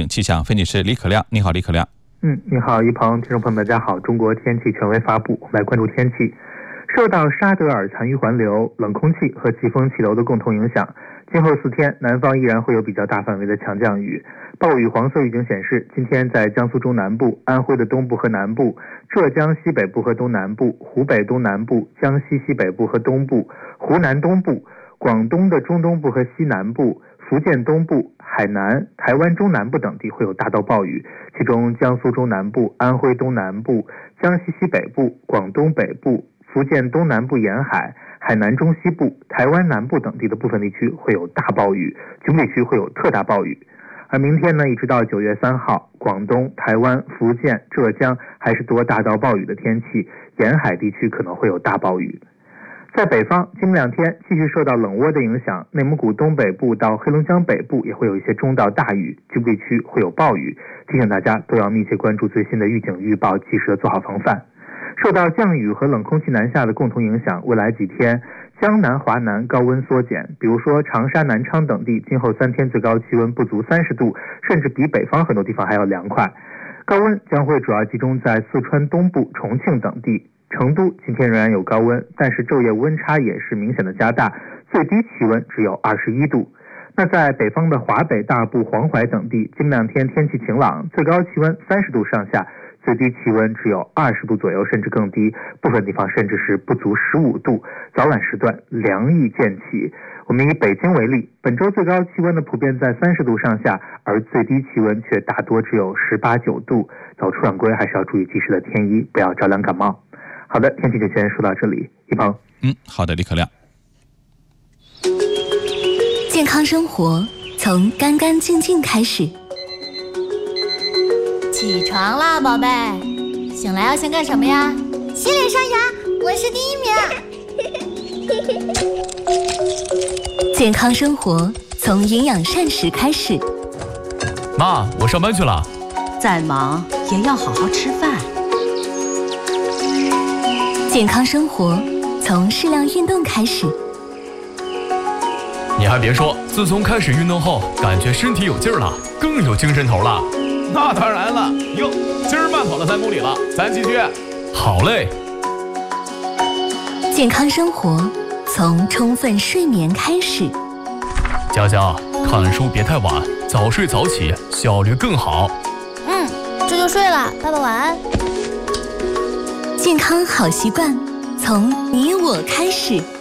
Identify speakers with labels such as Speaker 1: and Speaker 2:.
Speaker 1: 气象分析师李可亮。你好，李可亮。
Speaker 2: 你好，一鹏，听众朋友们，大家好。中国天气权威发布，来关注天气。受到沙德尔残余环流、冷空气和季风气流的共同影响，今后4天，南方依然会有比较大范围的强降雨。暴雨黄色预警显示，今天在江苏中南部、安徽的东部和南部、浙江西北部和东南部、湖北东南部、江西西北部和东部、湖南东部、广东的中东部和西南部、福建东部、海南、台湾中南部等地会有大到暴雨，其中江苏中南部、安徽东南部、江西西北部、广东北部、福建东南部沿海、海南中西部、台湾南部等地的部分地区会有大暴雨，局部地区会有特大暴雨。而明天呢，一直到9月3号，广东、台湾、福建、浙江还是多大到暴雨的天气，沿海地区可能会有大暴雨。在北方，今明2天继续受到冷涡的影响，内蒙古东北部到黑龙江北部也会有一些中到大雨，局部地区会有暴雨，提醒大家都要密切关注最新的预警预报，及时的做好防范。受到降雨和冷空气南下的共同影响，未来几天江南、华南高温缩减，比如说长沙、南昌等地，今后3天最高气温不足30度，甚至比北方很多地方还要凉快。高温将会主要集中在四川东部、重庆等地。成都今天仍然有高温，但是昼夜温差也是明显的加大，最低气温只有21度。那在北方的华北、大部、黄淮等地，今明2天天气晴朗，最高气温30度上下，最低气温只有20度左右，甚至更低，部分地方甚至是不足15度，早晚时段凉意渐起。我们以北京为例，本周最高气温呢普遍在30度上下，而最低气温却大多只有18、19度，早出晚归还是要注意及时的添衣，不要着凉感冒。好的，天气就先说到这里，一鹏。
Speaker 1: 好的，李可亮。
Speaker 3: 健康生活从干干净净开始。
Speaker 4: 起床啦，宝贝！醒来要先干什么呀？
Speaker 5: 洗脸刷牙，我是第1名。
Speaker 3: 健康生活从营养膳食开始。
Speaker 6: 妈，我上班去了。
Speaker 7: 再忙也要好好吃饭。
Speaker 3: 健康生活从适量运动开始。
Speaker 6: 你还别说，自从开始运动后，感觉身体有劲儿了，更有精神头了。
Speaker 8: 那当然了，哟，今儿慢跑了3公里了，咱继续。
Speaker 6: 好嘞。
Speaker 3: 健康生活从充分睡眠开始。
Speaker 6: 佳佳，看书别太晚，早睡早起，效率更好。
Speaker 4: 这就睡了，爸爸晚安。
Speaker 3: 健康好习惯从你我开始。